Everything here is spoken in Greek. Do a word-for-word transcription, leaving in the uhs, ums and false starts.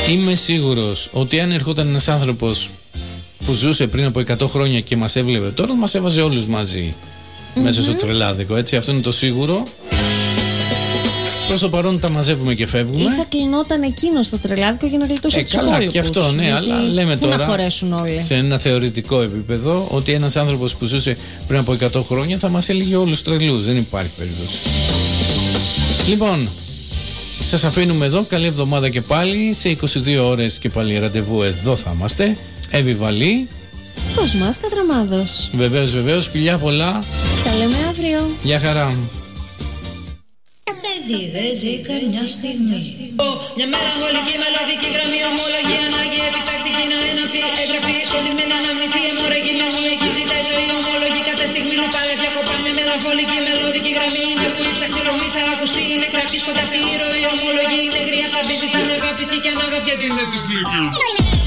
Είμαι σίγουρος ότι αν ερχόταν ένας άνθρωπος που ζούσε πριν από εκατό χρόνια και μας έβλεπε τώρα, μας έβαζε όλους μαζί mm-hmm. μέσα στο τρελάδικο, έτσι, αυτό είναι το σίγουρο. Προς το παρόν τα μαζεύουμε και φεύγουμε. Ή θα κλεινόταν εκείνο στο τρελάδικο για να γλιτώσει ε, τους καλά υπόλοιπους. Και αυτό, ναι, αλλά λέμε τώρα να χωρέσουν όλοι. Σε ένα θεωρητικό επίπεδο ότι ένας άνθρωπος που ζούσε πριν από εκατό χρόνια θα μας έλεγε όλους τρελούς. Δεν υπάρχει περίπτωση. Λοιπόν, σας αφήνουμε εδώ. Καλή εβδομάδα και πάλι. Σε είκοσι δύο ώρες και πάλι ραντεβού εδώ θα είμαστε. Εύη Βαλή. Κοσμάς Κατραμάδος. Βεβαίως, βεβαίως. Φιλιά πολλά. Τα λέμε αύριο. Γεια χαρά. Δεν ζει καμιά στιγμή. Μια μελαγχολική μελωδική γραμμή, ομολογία, ανάγκη, επιτακτική να εναθεί. Εγγραφή, σκοτεινή αναμνησή, αιμορραγή, μελωδική ζητάει ζωή. Ομολογή κατά στιγμή να πάλι διακοπά. Μια μελαγχολική μελωδική γραμμή είναι που η ψάχνη ρομή θα ακουστεί. Είναι κραυγή σκοτεινή ροή. Ομολογή είναι γριά, θα μπει, ζητά να αγαπηθεί και αν αγαπιέται είναι τυφλή.